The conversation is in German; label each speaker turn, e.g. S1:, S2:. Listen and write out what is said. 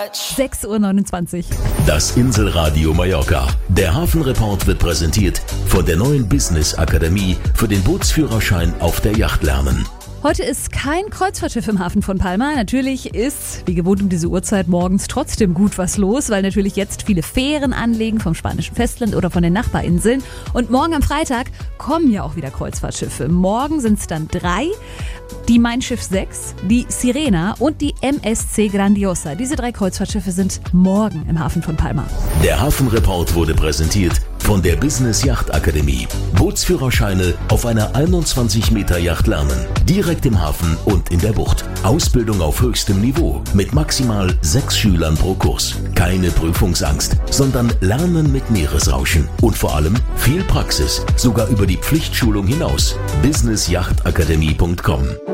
S1: 6:29 Uhr.
S2: Das Inselradio Mallorca. Der Hafenreport wird präsentiert von der neuen Business Akademie für den Bootsführerschein auf der Yacht lernen.
S1: Heute ist kein Kreuzfahrtschiff im Hafen von Palma. Natürlich ist, wie gewohnt um diese Uhrzeit morgens, trotzdem gut was los, weil natürlich jetzt viele Fähren anlegen vom spanischen Festland oder von den Nachbarinseln. Und morgen am Freitag kommen ja auch wieder Kreuzfahrtschiffe. Morgen sind es dann 3. Die Mein Schiff 6, die Sirena und die MSC Grandiosa. Diese 3 Kreuzfahrtschiffe sind morgen im Hafen von Palma.
S2: Der Hafenreport wurde präsentiert von der Business Yacht Akademie. Bootsführerscheine auf einer 21 Meter Yacht lernen. Direkt im Hafen und in der Bucht. Ausbildung auf höchstem Niveau mit maximal 6 Schülern pro Kurs. Keine Prüfungsangst, sondern Lernen mit Meeresrauschen. Und vor allem viel Praxis, sogar über die Pflichtschulung hinaus. businessyachtakademie.com